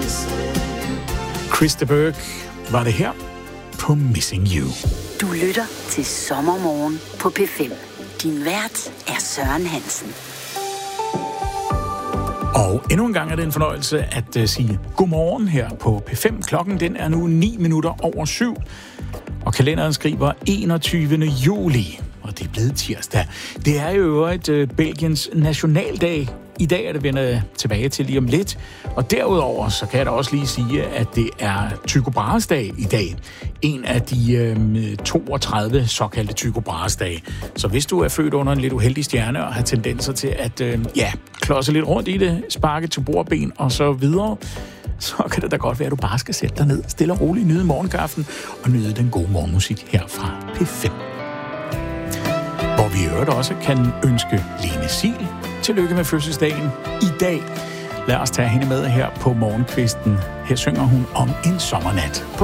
Chris de Burgh var det her på Missing You. Du lytter til Sommermorgen på P5. Din vært er Søren Hansen. Og endnu en gang er det en fornøjelse at sige godmorgen her på P5. Klokken den er nu 7:09. Og kalenderen skriver 21. juli. Og det er blevet tirsdag. Det er jo øvrigt Belgiens nationaldag. I dag er det vender tilbage til lige om lidt. Og derudover så kan jeg da også lige sige, at det er Tycho Brahes dag i dag. En af de 32 såkaldte Tycho Brahes dage. Så hvis du er født under en lidt uheldig stjerne og har tendenser til at klodse lidt rundt i det, sparke til bordben og så videre, så kan det da godt være, at du bare skal sætte dig ned, stille og roligt, nyde morgenkaffen og nyde den gode morgenmusik her fra P5. Hvor vi i øvrigt også kan ønske Lene Sil tillykke med fødselsdagen i dag. Lad os tage hende med her på morgenkvisten. Her synger hun om en sommernat.